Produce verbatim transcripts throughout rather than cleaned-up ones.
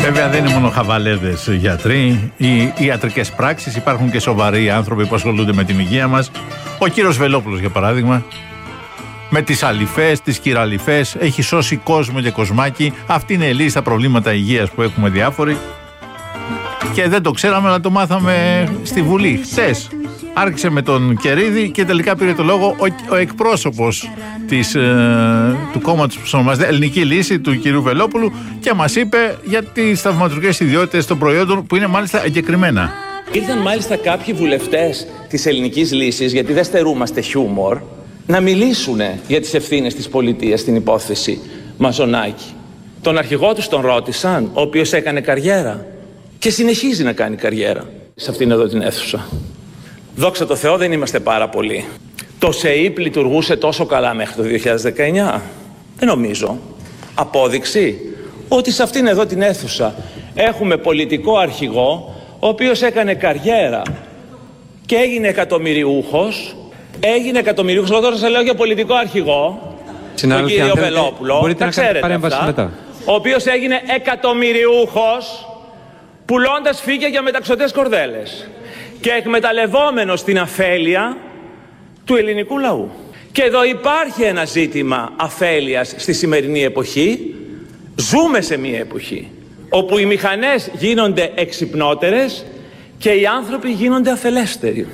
Βέβαια δεν είναι μόνο χαβαλέδες γιατροί ή ιατρικές πράξεις, υπάρχουν και σοβαροί άνθρωποι που ασχολούνται με την υγεία μας. Ο κύριος Βελόπουλος, για παράδειγμα, με τις αλυφές, τις κυραλυφές, έχει σώσει κόσμο και κοσμάκι. Αυτή είναι η λύση στα προβλήματα υγείας που έχουμε διάφοροι. Και δεν το ξέραμε, αλλά το μάθαμε στη Βουλή χτες. Άρχισε με τον Κερίδη και τελικά πήρε το λόγο ο, ο εκπρόσωπος της, ε, του κόμματος που ονομάζεται Ελληνική Λύση, του κυρίου Βελόπουλου, και μας είπε για τις θαυματουργές ιδιότητες των προϊόντων που είναι μάλιστα εγκεκριμένα. Ήρθαν μάλιστα κάποιοι βουλευτές της Ελληνικής Λύσης, γιατί δεν στερούμαστε χιούμορ, να μιλήσουν για τις ευθύνες της πολιτείας στην υπόθεση Μαζονάκη. Τον αρχηγό τους τον ρώτησαν, ο οποίος έκανε καριέρα και συνεχίζει να κάνει καριέρα σε αυτήν εδώ την αίθουσα. Δόξα τω Θεώ, δεν είμαστε πάρα πολλοί. Το ΣΕΙΠ λειτουργούσε τόσο καλά μέχρι το δύο χιλιάδες δεκαεννιά. Δεν νομίζω. Απόδειξη ότι σε αυτήν εδώ την αίθουσα έχουμε πολιτικό αρχηγό, ο οποίος έκανε καριέρα και έγινε εκατομμυριούχος. Έγινε εκατομμυριούχος. Εγώ τώρα σας λέω για πολιτικό αρχηγό, τον κύριο Βελόπουλο. Μπορείτε τα να κάνετε παρέμβαση αυτά, μετά. ο οποίος έγινε εκατομμυριούχος πουλώντας φύκια για μεταξωτές κορδέλες και εκμεταλλευόμενος την αφέλεια του ελληνικού λαού. Και εδώ υπάρχει ένα ζήτημα αφέλειας στη σημερινή εποχή. Ζούμε σε μια εποχή όπου οι μηχανές γίνονται εξυπνότερες και οι άνθρωποι γίνονται αφελέστεροι,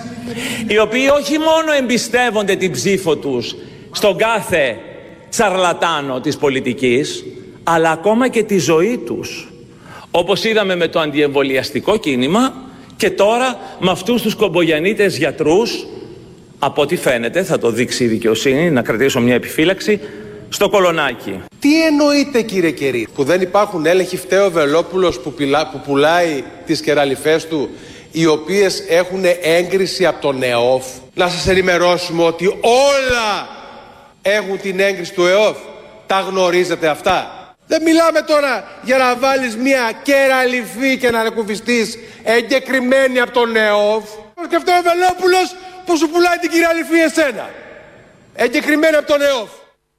οι οποίοι όχι μόνο εμπιστεύονται την ψήφο τους στον κάθε τσαρλατάνο της πολιτικής, αλλά ακόμα και τη ζωή τους, όπως είδαμε με το αντιεμβολιαστικό κίνημα και τώρα με αυτούς τους κομπογιανίτες γιατρούς, από ό,τι φαίνεται, θα το δείξει η δικαιοσύνη, να κρατήσω μια επιφύλαξη, στο Κολονάκι. Τι εννοείται, κύριε Κερί, που δεν υπάρχουν έλεγχοι? Φταίει ο Βελόπουλος που, πουλά, που πουλάει τις κεραλιφές του, οι οποίες έχουν έγκριση από τον ΕΟΦ? Να σας ενημερώσουμε ότι όλα έχουν την έγκριση του ΕΟΦ. Τα γνωρίζετε αυτά? Δεν μιλάμε τώρα για να βάλεις μια κεραλιφή και να ανακουφιστείς εγκεκριμένη από τον ΕΟΦ. Και φταίει ο Βελόπουλος που σου πουλάει την κεραλιφή εσένα, εγκεκριμένη από τον ΕΟΦ.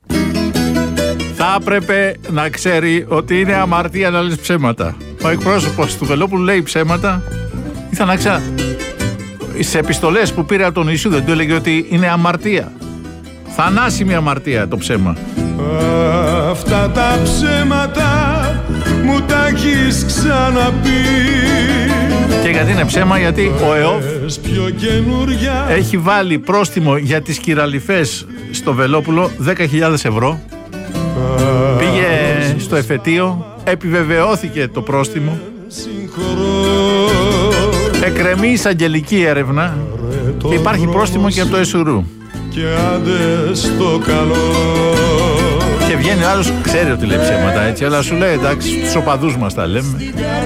Θα έπρεπε να ξέρει ότι είναι αμαρτία να λες ψέματα. Ο εκπρόσωπος του Βελόπουλου λέει ψέματα. Ήθελα να ξέρω, σε επιστολές που πήρε από τον Ιησού δεν του έλεγε ότι είναι αμαρτία? Θανάσιμη αμαρτία το ψέμα. Αυτά τα ψέματα μου τα έχεις ξαναπεί. Και γιατί είναι ψέμα? Γιατί ο ΕΟΦ έχει βάλει πρόστιμο για τις κυραλιφές στο Βελόπουλο δέκα χιλιάδες ευρώ. Πήγε στο εφετείο, επιβεβαιώθηκε το πρόστιμο, εκκρεμεί εισαγγελική έρευνα και υπάρχει πρόστιμο και από το ΕΣΟΥΡΟΥ. Και βγαίνει ο άλλος, ξέρει ότι λέει ψέματα, έτσι, αλλά σου λέει εντάξει, στους οπαδούς μας τα λέμε.